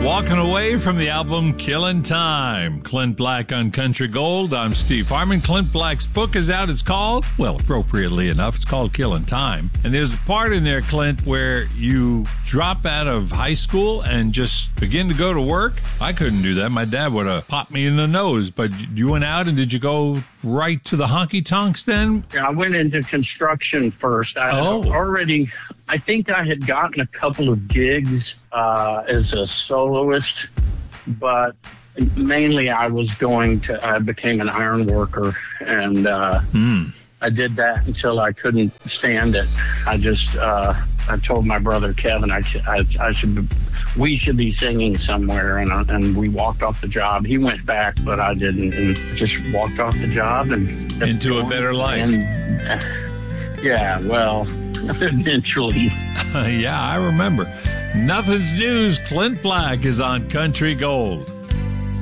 Walking away from the album Killin' Time. Clint Black on Country Gold. I'm Steve Harmon. Clint Black's book is out. It's called, well, appropriately enough, it's called Killin' Time. And there's a part in there, Clint, where you drop out of high school and just begin to go to work. I couldn't do that. My dad would have popped me in the nose. But you went out, and did you go right to the honky-tonks then? Yeah, I went into construction first. I think I had gotten a couple of gigs as a soloist, but mainly I became an iron worker, and I did that until I couldn't stand it. I told my brother Kevin we should be singing somewhere, and we walked off the job. He went back, but I didn't, and just walked off the job and into a better life. Yeah, well, eventually. Yeah, I remember. Nothing's News. Clint Black is on Country Gold.